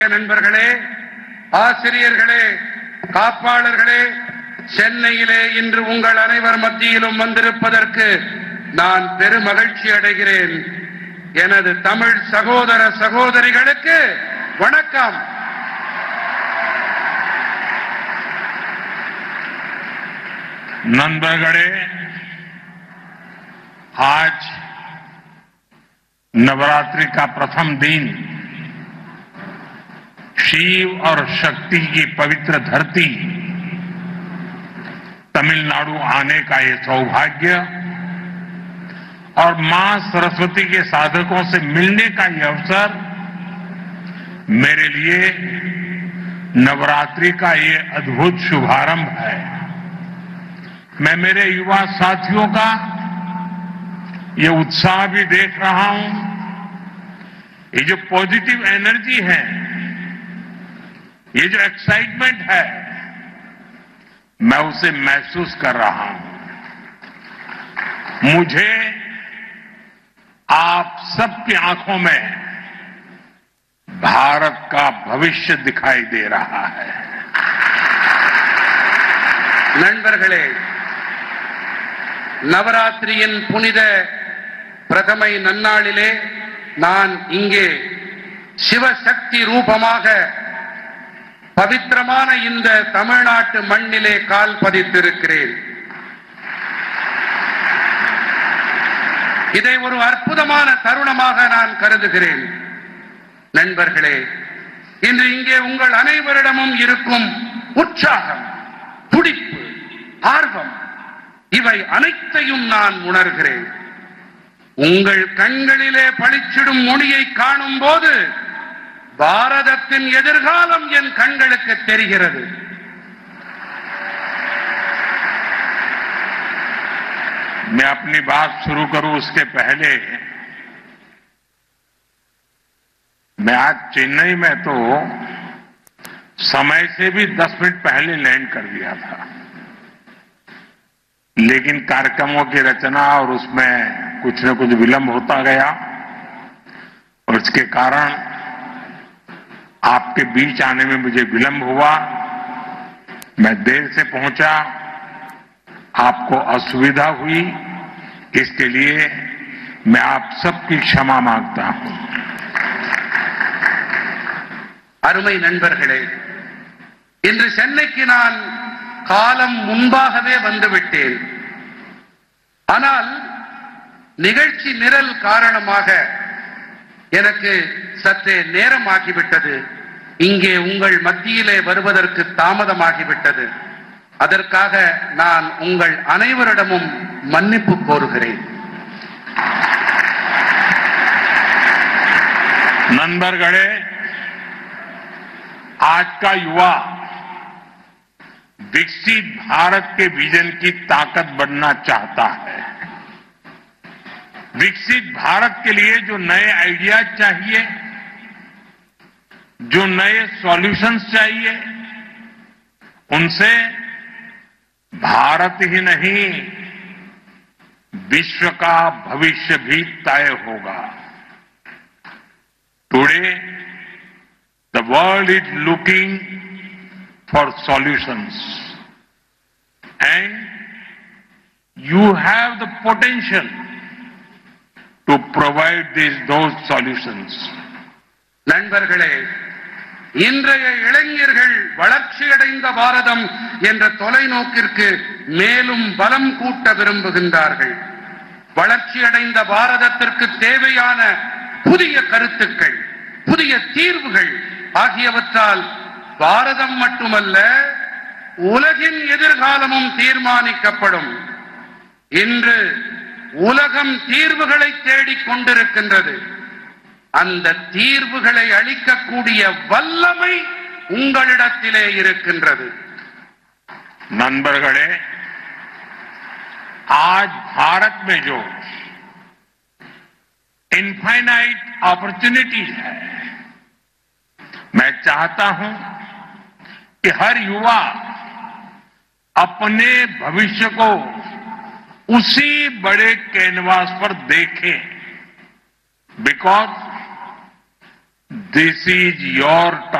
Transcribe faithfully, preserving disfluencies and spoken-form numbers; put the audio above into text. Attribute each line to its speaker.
Speaker 1: நண்பர்களே, ஆசிரியர்களே, காப்பாளர்களே, சென்னையிலே இன்று உங்கள் அனைவர் மத்தியிலும் வந்திருப்பதற்கு நான் பெருமகிழ்ச்சி அடைகிறேன். எனது தமிழ் சகோதர சகோதரிகளுக்கு வணக்கம்.
Speaker 2: नंदगढ़े आज नवरात्रि का प्रथम दिन शिव और शक्ति की पवित्र धरती तमिलनाडु आने का ये सौभाग्य और मां सरस्वती के साधकों से मिलने का ये अवसर मेरे लिए नवरात्रि का ये अद्भुत शुभारंभ है। मैं मेरे युवा साथियों का ये उत्साह भी देख रहा हूं, ये जो पॉजिटिव एनर्जी है, ये जो एक्साइटमेंट है, मैं उसे महसूस कर रहा हूं। मुझे आप सबकी आंखों में भारत का भविष्य दिखाई दे रहा है।
Speaker 1: நண்பர்களே, நவராத்திரியின் புனித பிரதமை நன்னாளிலே நான் இங்கே சிவசக்தி ரூபமாக பவித்திரமான இந்த தமிழ்நாட்டு மண்ணிலே கால் பதித்திருக்கிறேன். இதை ஒரு அற்புதமான தருணமாக நான் கருதுகிறேன். நண்பர்களே, இன்று இங்கே உங்கள் அனைவரிடமும் இருக்கும் உற்சாகம், துடிப்பு, ஆர்வம், இவை அனைத்தையும் நான் உணர்கிறேன். உங்கள் கண்களிலே பளிச்சிடும் மொழியை காணும் போது பாரதத்தின் எதிர்காலம் என் கண்களுக்கு தெரிகிறது.
Speaker 2: मैं अपनी बात शुरू करूं उसके पहले मैं आज चेन्नई में तो समय से भी दस मिनट पहले लैंड कर दिया था, लेकिन कार्यक्रमों की रचना और उसमें कुछ न कुछ विलंब होता गया और इसके कारण आपके बीच आने में मुझे विलंब हुआ। मैं देर से पहुंचा, आपको असुविधा हुई, इसके लिए मैं आप सबकी क्षमा मांगता हूं।
Speaker 1: அருமை நண்பர்களே, இன்று சென்னைக்கு நான் காலம் முன்பாகவே வந்துவிட்டேன். ஆனால் நிகழ்ச்சி நிரல் காரணமாக எனக்கு சற்றே நேரமாகிவிட்டது. இங்கே உங்கள் மத்தியிலே வருவதற்கு தாமதமாகிவிட்டது. அதற்காக நான் உங்கள் அனைவரிடமும் மன்னிப்பு கோருகிறேன்.
Speaker 2: नंदगढ़े आज का युवा विकसित भारत के विजन की ताकत बनना चाहता है। विकसित भारत के लिए जो नए आइडियाज चाहिए, जो नए सॉल्यूशंस चाहिए, उनसे भारत ही नहीं विश्व का भविष्य भी तय होगा। Today the world is looking for solutions and you have the potential to provide these those solutions.
Speaker 1: நண்பர்களே, இன்றைய இளைஞர்கள் வளர்ச்சியடைந்த பாரதம் என்ற தொலைநோக்கிற்கு மேலும் பலம் கூட்ட விரும்புகின்றார்கள். வளர்ச்சியடைந்த பாரதத்திற்கு தேவையான புதிய கருத்துக்கள், புதிய தீர்வுகள் ஆகியவற்றால் பாரதம் மட்டுமல்ல, உலகின் எதிர்காலமும் தீர்மானிக்கப்படும். இன்று உலகம் தீர்வுகளை தேடிக் கொண்டிருக்கின்றது. அந்த தீர்வுகளை அளிக்கக்கூடிய வல்லமை உங்களிடத்திலே இருக்கின்றது.
Speaker 2: नंदगढ़े आज भारत में जो इनफाइनाइट अपॉर्चुनिटीज है, मैं चाहता हूं कि हर युवा अपने भविष्य को उसी बड़े कैनवास पर देखे, बिकॉज दिस इज योर